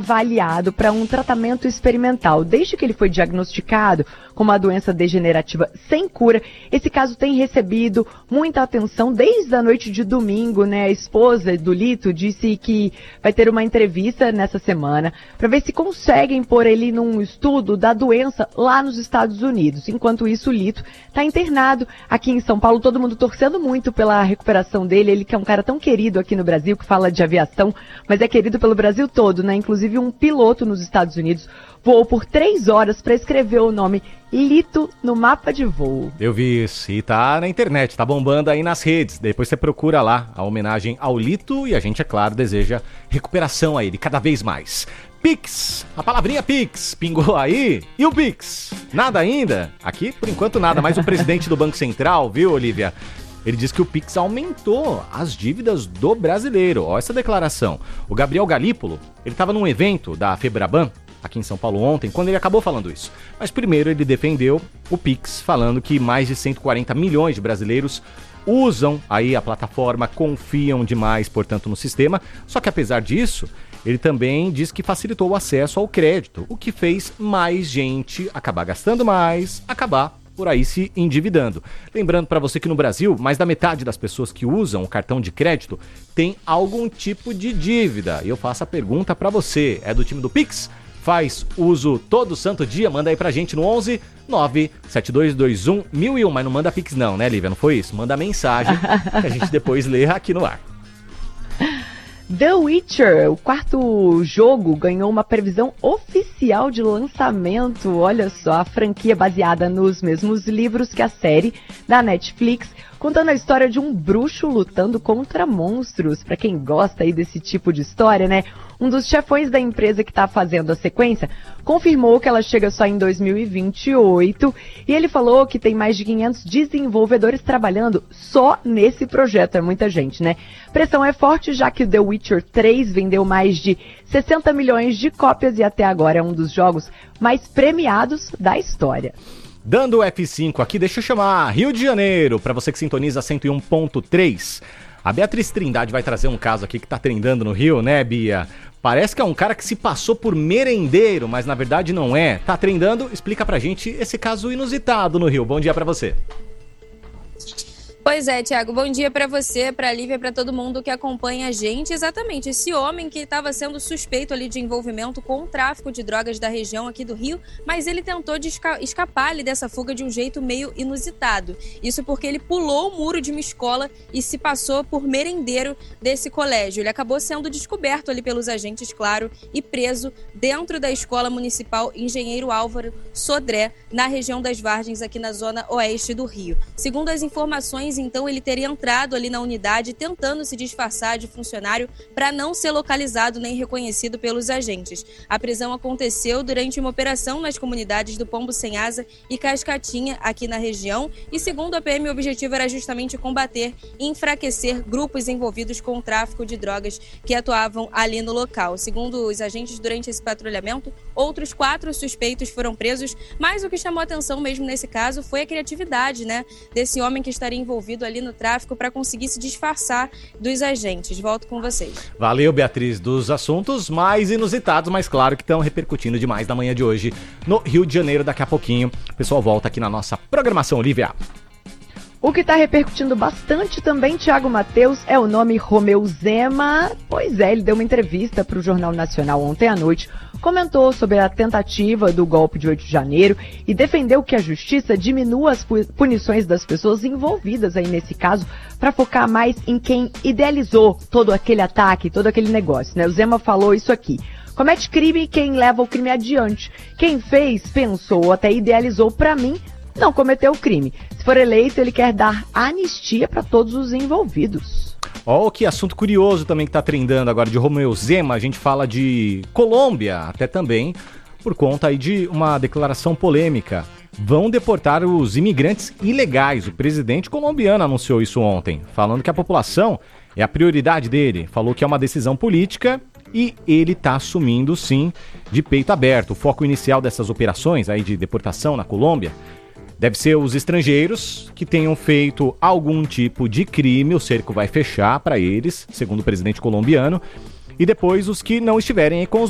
avaliado para um tratamento experimental. Desde que ele foi diagnosticado com uma doença degenerativa sem cura, esse caso tem recebido muita atenção desde a noite de domingo, né? A esposa do Lito disse que vai ter uma entrevista nessa semana para ver se conseguem pôr ele num estudo da doença lá nos Estados Unidos. Enquanto isso, o Lito está internado aqui em São Paulo, todo mundo torcendo muito pela recuperação dele. Ele que é um cara tão querido aqui no Brasil, que fala de aviação, mas é querido pelo Brasil todo, né? Inclusive um piloto nos Estados Unidos voou por 3 horas para escrever o nome Lito no mapa de voo. Eu vi isso e tá na internet, tá bombando aí nas redes. Depois você procura lá a homenagem ao Lito e a gente, é claro, deseja recuperação a ele cada vez mais. Pix, a palavrinha Pix, pingou aí? E o Pix? Nada ainda? Aqui, por enquanto, nada. Mas o presidente do Banco Central, viu, Olivia? Ele disse que o Pix aumentou as dívidas do brasileiro. Ó, essa declaração. O Gabriel Galípolo, ele estava num evento da Febraban, aqui em São Paulo ontem, quando ele acabou falando isso. Mas primeiro ele defendeu o Pix, falando que mais de 140 milhões de brasileiros usam aí a plataforma, confiam demais, portanto, no sistema. Só que apesar disso, ele também diz que facilitou o acesso ao crédito, o que fez mais gente acabar gastando mais, acabar por aí se endividando. Lembrando para você que no Brasil, mais da metade das pessoas que usam o cartão de crédito tem algum tipo de dívida. E eu faço a pergunta para você, é do time do Pix? Faz uso todo santo dia? Manda aí pra gente no 11 97221 1001. Mas não manda Pix não, né, Lívia? Não foi isso? Manda mensagem que a gente depois lê aqui no ar. The Witcher, o 4º jogo, ganhou uma previsão oficial de lançamento. Olha só, a franquia baseada nos mesmos livros que a série da Netflix, contando a história de um bruxo lutando contra monstros. Pra quem gosta aí desse tipo de história, né? Um dos chefões da empresa que está fazendo a sequência confirmou que ela chega só em 2028 e ele falou que tem mais de 500 desenvolvedores trabalhando só nesse projeto. É muita gente, né? Pressão é forte, já que o The Witcher 3 vendeu mais de 60 milhões de cópias e até agora é um dos jogos mais premiados da história. Dando o F5 aqui, deixa eu chamar Rio de Janeiro, para você que sintoniza 101.3. A Beatriz Trindade vai trazer um caso aqui que tá trendando no Rio, né, Bia? Parece que é um cara que se passou por merendeiro, mas na verdade não é. Tá trendando? Explica pra gente esse caso inusitado no Rio. Bom dia pra você. Pois é, Thiago, bom dia para você, para a Lívia, para todo mundo que acompanha a gente. Exatamente, esse homem que estava sendo suspeito ali de envolvimento com o tráfico de drogas da região aqui do Rio, mas ele tentou escapar ali dessa fuga de um jeito meio inusitado. Isso porque ele pulou o muro de uma escola e se passou por merendeiro desse colégio. Ele acabou sendo descoberto ali pelos agentes, claro, e preso dentro da Escola Municipal Engenheiro Álvaro Sodré, na região das Vargens, aqui na zona oeste do Rio. Segundo as informações, então ele teria entrado ali na unidade tentando se disfarçar de funcionário para não ser localizado nem reconhecido pelos agentes. A prisão aconteceu durante uma operação nas comunidades do Pombo Sem Asa e Cascatinha, aqui na região, e segundo a PM, o objetivo era justamente combater e enfraquecer grupos envolvidos com o tráfico de drogas que atuavam ali no local. Segundo os agentes, durante esse patrulhamento, outros 4 suspeitos foram presos, mas o que chamou atenção mesmo nesse caso foi a criatividade, né, desse homem que estaria envolvido ali no tráfico para conseguir se disfarçar dos agentes. Volto com vocês. Valeu, Beatriz, dos assuntos mais inusitados, mas claro que estão repercutindo demais na manhã de hoje no Rio de Janeiro. Daqui a pouquinho o pessoal volta aqui na nossa programação, Olivia. O que está repercutindo bastante também, Thiago Matheus, é o nome Romeu Zema. Pois é, ele deu uma entrevista para o Jornal Nacional ontem à noite, comentou sobre a tentativa do golpe de 8 de janeiro e defendeu que a justiça diminua as punições das pessoas envolvidas aí nesse caso para focar mais em quem idealizou todo aquele ataque, todo aquele negócio, né? O Zema falou isso aqui. Comete crime quem leva o crime adiante. Quem fez, pensou ou até idealizou, para mim, não cometeu o crime. Se for eleito, ele quer dar anistia para todos os envolvidos. Ó, que assunto curioso também que tá trendando agora de Romeu Zema. A gente fala de Colômbia, até também, por conta aí de uma declaração polêmica. Vão deportar os imigrantes ilegais. O presidente colombiano anunciou isso ontem, falando que a população é a prioridade dele. Falou que é uma decisão política e ele tá assumindo, sim, de peito aberto. O foco inicial dessas operações aí de deportação na Colômbia deve ser os estrangeiros que tenham feito algum tipo de crime. O cerco vai fechar para eles, segundo o presidente colombiano. E depois os que não estiverem com os